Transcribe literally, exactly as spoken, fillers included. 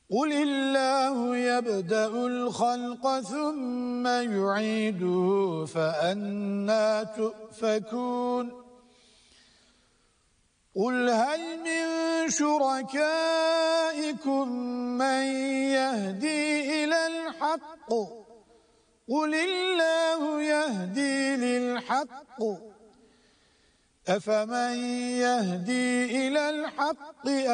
قل الله يبدأ الخلق ثم يعيده فأنى تؤفكون قل هل من شركائكم من يهدي إلى الحق قل الله يهدي للحق أفمن يهدي إلى الحق